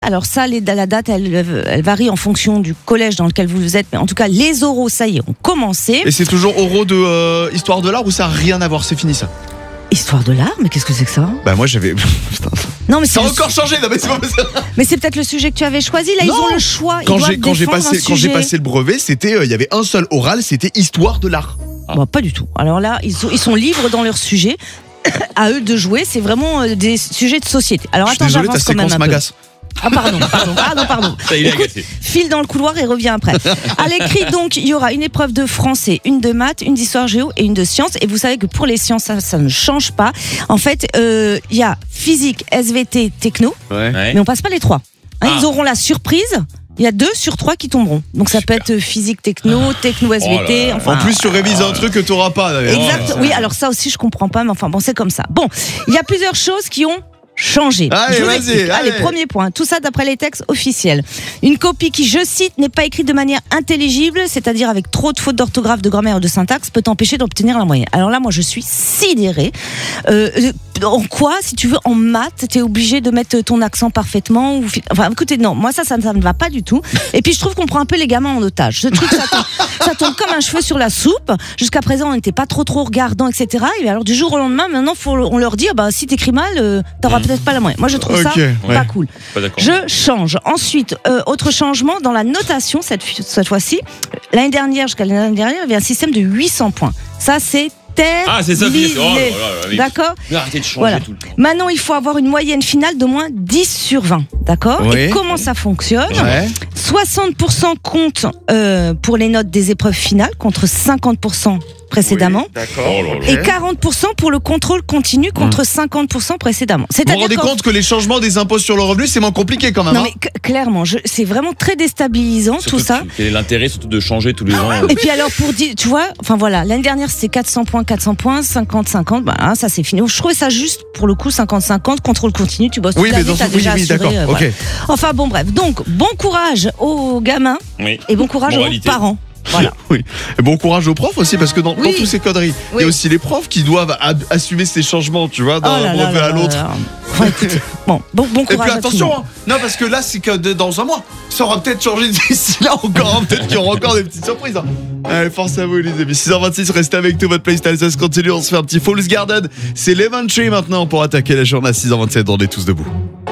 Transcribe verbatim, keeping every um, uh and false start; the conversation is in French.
Alors ça, les, la date, elle, elle varie en fonction du collège dans lequel vous êtes. Mais en tout cas, les oraux, ça y est, ont commencé. Et c'est toujours oraux de euh, Histoire de l'art ou ça n'a rien à voir, c'est fini ça? Histoire de l'art, mais qu'est-ce que c'est que ça? Bah moi j'avais... Putain. Non, mais ça a le... encore changé, non mais c'est pas possible. Mais c'est peut-être le sujet que tu avais choisi, là non. ils ont le choix. Quand ils j'ai, quand j'ai passé, quand j'ai passé le brevet, c'était, il euh, y avait un seul oral, c'était Histoire de l'art. Ah. Bon, pas du tout. Alors là, ils sont, ils sont libres dans leur sujet. À eux de jouer, c'est vraiment euh, des sujets de société. Alors je suis attends, désolé, ta j'avance quand même séquence un peu. m'agace. Ah pardon, pardon, pardon, pardon. Ça, il est Écoute, agacé. file dans le couloir et reviens après. À l'écrit, donc, il y aura une épreuve de français, une de maths, une d'histoire géo et une de sciences. Et vous savez que pour les sciences, ça, ça ne change pas. En fait, euh, il y a physique, S V T, techno, Ouais. Ouais. mais on passe pas les trois. Hein, Ah. Ils auront la surprise. Il y a deux sur trois qui tomberont. Donc ça Super. peut être physique, techno, techno, S V T. Oh là là. Enfin, En plus, tu révises un truc que t'auras pas d'ailleurs. exact. Oui, alors ça aussi, je comprends pas, mais enfin bon, c'est comme ça. Bon, il y a plusieurs choses qui ont changé. Allez, Je vous vas-y, explique. allez. Premier point. Tout ça d'après les textes officiels. Une copie qui, je cite, n'est pas écrite de manière intelligible, c'est-à-dire avec trop de fautes d'orthographe, de grammaire ou de syntaxe, peut t'empêcher d'obtenir la moyenne. Alors là, moi, je suis sidérée. Euh, en quoi, si tu veux, en maths, t'es obligé de mettre ton accent parfaitement ou... Enfin, écoutez, non, moi ça, ça, ça ne va pas du tout. Et puis je trouve qu'on prend un peu les gamins en otage. Ce truc, ça tombe, ça tombe comme un cheveu sur la soupe. Jusqu'à présent, on n'était pas trop trop regardant, et cetera. Et alors du jour au lendemain, maintenant, faut, on leur dit, ah bah, si t'écris mal, euh, t'auras Mmh. peut-être pas la moyenne. Moi, je trouve Ok, ça ouais. pas cool. Pas d'accord. Je change. Ensuite, euh, autre changement dans la notation cette, cette fois-ci. L'année dernière, jusqu'à l'année dernière, il y avait un système de huit cents points. Ça, c'est terminé. Ah, c'est ça, Philippe. Oh là là là là. D'accord. Mais arrêtez de changer Voilà. tout le temps. Maintenant, il faut avoir une moyenne finale d'au moins dix sur vingt. D'accord. Oui. Et comment ça fonctionne? Ouais. soixante pour cent compte euh, pour les notes des épreuves finales, contre cinquante pour cent précédemment. D'accord. Oh là là. Et quarante pour cent pour le contrôle continu, contre cinquante pour cent précédemment. Vous vous C'est-à-dire rendez qu'en- compte que les changements des impôts sur le revenu, c'est moins compliqué quand même. Non hein. mais c- clairement, je, c'est vraiment très déstabilisant Surtout tout ça. que- Quel est l'intérêt surtout de changer tous les ans? Et puis alors pour dire, tu vois, enfin voilà, l'année dernière c'était quatre cents points, quatre cents points, cinquante cinquante, bah hein, ça c'est fini. Je trouvais ça juste pour le coup cinquante cinquante, contrôle continu, tu bosses toute Oui, mais l'année, dans t'as ce oui, déjà oui, assuré. d'accord. euh, Ok. voilà. Enfin bon bref, donc bon courage aux gamins Oui. et bon courage Moralité. aux parents. Voilà. Oui. Et bon courage aux profs aussi, parce que dans, Oui. dans toutes ces conneries, il y Oui. a aussi les profs qui doivent ab- assumer ces changements, tu vois, d'un Oh là là brevet là à là l'autre. là. Enfin, écoutez, bon, bon, bon Et courage puis à tout le attention, monde. hein. Non, parce que là, c'est que de- dans un mois, ça aura peut-être changé d'ici là encore. hein. Peut-être qu'il y aura encore des petites surprises. hein. Allez, force à vous, les amis. six heures vingt-six, restez avec nous. Votre playlist, ça se continue. On se fait un petit Fool's Garden. C'est Lemon Tree maintenant pour attaquer la journée à six heures vingt-sept. On est tous debout.